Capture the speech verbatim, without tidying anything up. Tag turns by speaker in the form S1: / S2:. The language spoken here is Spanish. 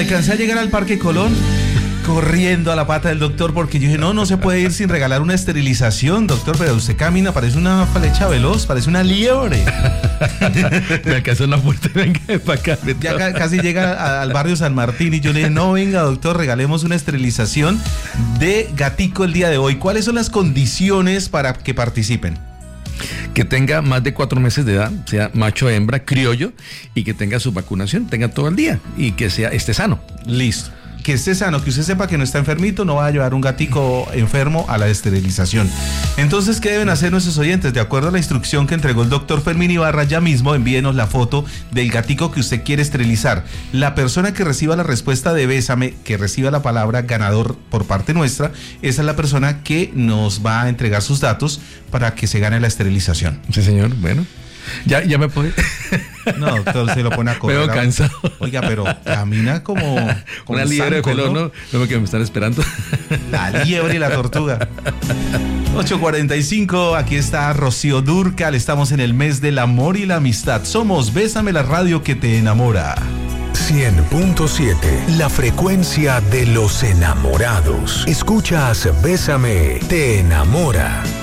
S1: alcancé a llegar al Parque Colón corriendo a la pata del doctor porque yo dije, no, no se puede ir sin regalar una esterilización, doctor, pero usted camina, parece una flecha veloz, parece una liebre.
S2: Me alcanzó en la puerta, venga para acá.
S1: Ya ca- casi llega a- al barrio San Martín y yo le dije, no, venga, doctor, regalemos una esterilización de gatico el día de hoy. ¿Cuáles son las condiciones para que participen?
S2: Que tenga más de cuatro meses de edad, sea macho, hembra, criollo, y que tenga su vacunación, tenga todo el día, y que sea esté sano.
S1: Listo. Que esté sano, que usted sepa que no está enfermito, no va a llevar un gatico enfermo a la esterilización. Entonces, ¿qué deben hacer nuestros oyentes? De acuerdo a la instrucción que entregó el doctor Fermín Ibarra, ya mismo envíenos la foto del gatico que usted quiere esterilizar. La persona que reciba la respuesta de Bésame, que reciba la palabra ganador por parte nuestra, esa es la persona que nos va a entregar sus datos para que se gane la esterilización.
S2: Sí, señor, bueno. Ya, ya me puede.
S1: No, doctor, se lo pone a correr.
S2: Veo cansado.
S1: Oiga, pero camina como, como
S2: una liebre de
S1: zanco,
S2: pelón,
S1: ¿no?
S2: ¿no? No, que me están esperando.
S1: La liebre y la tortuga. ocho cuarenta y cinco, aquí está Rocío Dúrcal, estamos en el mes del amor y la amistad. Somos Bésame, la radio que te enamora.
S3: cien punto siete, la frecuencia de los enamorados. Escuchas Bésame, te enamora.